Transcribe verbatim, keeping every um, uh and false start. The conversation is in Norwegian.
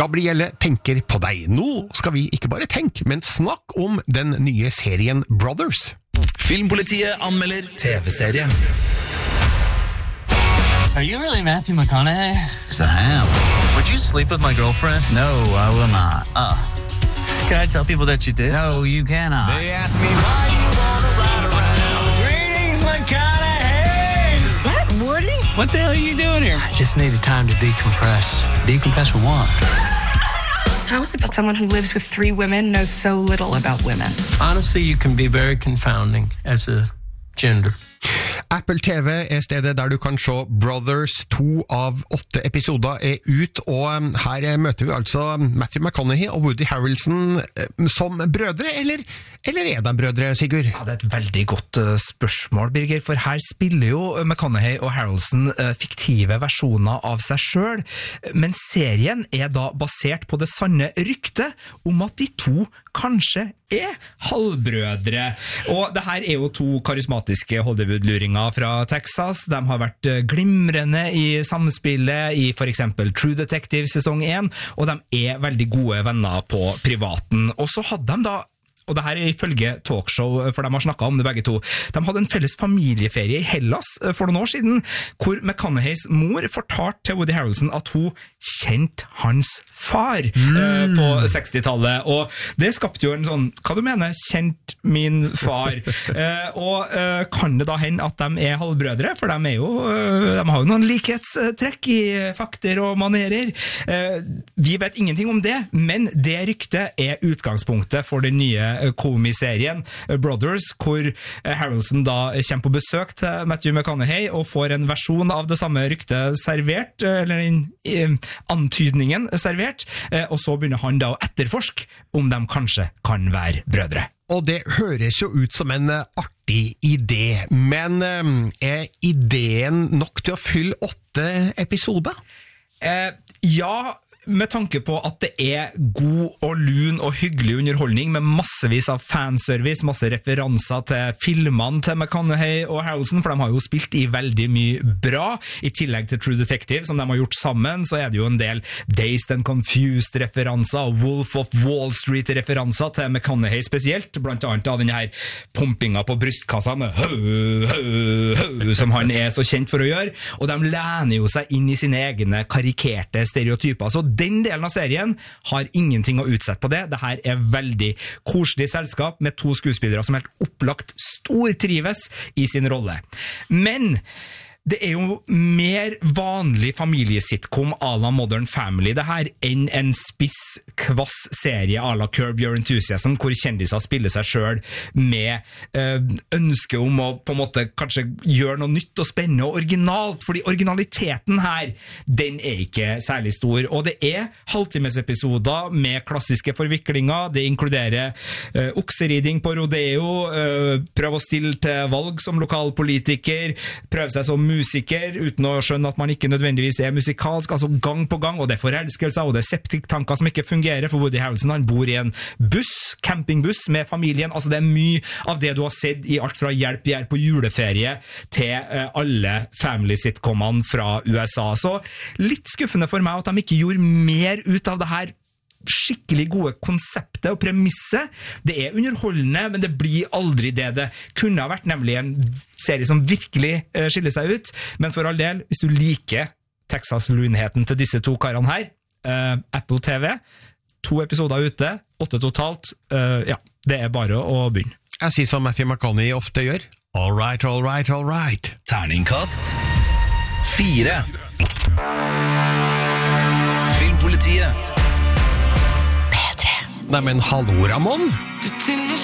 Gabrielle tenker på deg. Nå skal vi ikke bare tenke, men snakk om den nye serien Brothers. Filmpolitiet anmelder T V-serie. Are you really Matthew McConaughey? Yes, I am. Would you sleep with my girlfriend? No, I will not. Oh. Can I tell people that you did? No, you cannot. They ask me why you wanna ride around. Greetings, McConaughey! Is that Woody? What the hell are you doing here? I just needed time to decompress. Decompress for what? How is it that someone who lives with three women knows so little about women? Honestly, you can be very confounding as a gender. Apple T V er stedet der du kan se Brothers. To av åtte episoder er ut, og her møter vi altså Matthew McConaughey og Woody Harrelson som brødre, eller, eller er de brødre, Sigurd? Ja, det er et veldig godt uh, spørsmål, Birger, for her spiller jo McConaughey og Harrelson uh, fiktive versjoner av seg selv, men serien er da basert på det sanne ryktet om at de to kanskje er halvbrødre. Og det her er jo to karismatiske Hollywood-luringer fra Texas. De har vært glimrende i samspillet i for eksempel True Detective sesong én, og de er veldig gode venner på privaten. Og så hadde de da, og det her er ifølge talkshow, for de har snakket om det begge to, de hadde en felles familieferie i Hellas for noen år siden, hvor McConaughey's mor fortalte til Woody Harrelson at hun kjente hans far mm. uh, på sekstitallet, og det skapte jo en sånn, hva du mener, kjent min far, uh, og uh, kan det da hende at de er halvbrødre, for de er jo, uh, de har jo noen likhetstrekk i fakter og manerer. Uh, vi vet ingenting om det, men det ryktet er utgangspunktet for den nye komiserien Brothers, hvor Harrelson da kommer på besøk til Matthew McConaughey og får en versjon av det samme ryktet servert, eller en antydningen servert, og så begynner han da å etterforske om de kanskje kan være brødre. Og det høres jo ut som en artig idé, men er ideen nok til å fylle åtte episoder? Eh, ja, med tanke på at det er god og lun og hyggelig underholdning med massevis av fanservice, masse referanser til filmene til McConaughey og Harrelson, for de har jo spilt i veldig mye bra. I tillegg til True Detective, som de har gjort sammen, så er det jo en del Dazed and Confused-referanser, Wolf of Wall Street-referanser til McConaughey spesielt, blant annet av denne her pumpinga på brystkassa med hø, hø, hø, som han er så kjent for å gjøre, og de lener jo seg inn i sine egne karikerte stereotyper, så den delen av serien har ingenting å utsette på det. Dette er veldig koselig selskap med to skuespillere som helt opplagt stortrives i sin rolle. Men det er jo mer vanlig familiesitcom à la Modern Family det her enn en spiss, kvass serie à la Curb Your Enthusiasm, hvor kjendiser spiller seg selv med øh, ønske om å på en måte kanskje gjøre noe nytt og spennende og originalt, fordi originaliteten her, den er ikke særlig stor, og det er halvtimesepisoder med klassiske forviklinger, det inkluderer øh, okseriding på rodeo, øh, prøve å stille til valg som lokalpolitiker, prøve seg som musiker, uten å skjønne at man ikke nødvendigvis er musikalsk, altså gang på gang, og det er forelskelser, og det er septiktanker som ikke fungerer, for Woody Harrelson, han bor i en buss, campingbuss med familien, altså det er mye av det du har sett i alt fra Hjelp, vi er på juleferie, til uh, alle family-sitcomene fra U S A, så litt skuffende for meg at de ikke gjorde mer ut av det her skikkelig gode konseptet og premisset. Det er underholdende, men det blir aldri det det kunne ha vært, nemlig en serie som virkelig uh, skiller seg ut. Men for all del, hvis du liker Texas-lunheten til disse to karene her, uh, Apple T V, to episoder ute, åtte totalt, uh, ja, det er bare å begynne. Jeg sier som Matthew McConaughey ofte gjør. All right, all right, all right. Terningkast fire. Filmpolitiet. Nei, men hallo, Ramon. Du til